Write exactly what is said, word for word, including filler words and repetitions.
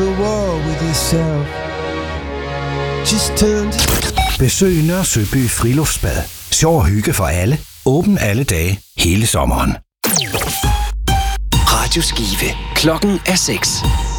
to war with yourself. Just turn to... Besøg Nørre Søby Friluftsbad. Sjov og hygge for alle. Åben alle dage, hele sommeren. Radio Skive. Klokken er seks.